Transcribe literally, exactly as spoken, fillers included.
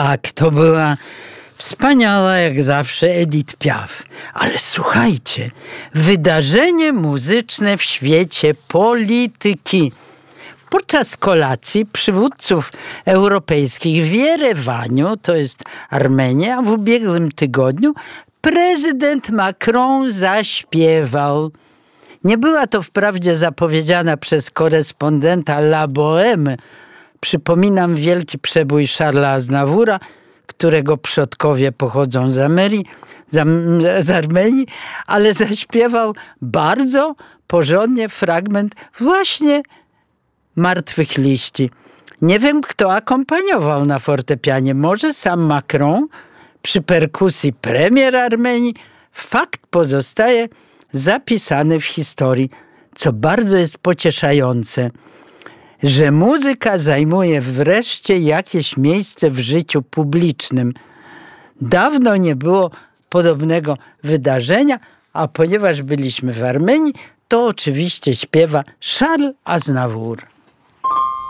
Tak, to była wspaniała jak zawsze Edith Piaf. Ale słuchajcie, wydarzenie muzyczne w świecie polityki. Podczas kolacji przywódców europejskich w Jerewaniu, to jest Armenia, w ubiegłym tygodniu prezydent Macron zaśpiewał. Nie była to wprawdzie zapowiedziana przez korespondenta La Bohème. Przypominam wielki przebój Charlesa Aznavoura, którego przodkowie pochodzą z, Amerii, z, z Armenii, ale zaśpiewał bardzo porządnie fragment właśnie Martwych liści. Nie wiem, kto akompaniował na fortepianie. Może sam Macron przy perkusji premier Armenii. Fakt pozostaje zapisany w historii, co bardzo jest pocieszające, że muzyka zajmuje wreszcie jakieś miejsce w życiu publicznym. Dawno nie było podobnego wydarzenia, a ponieważ byliśmy w Armenii, to oczywiście śpiewa Charles Aznavour.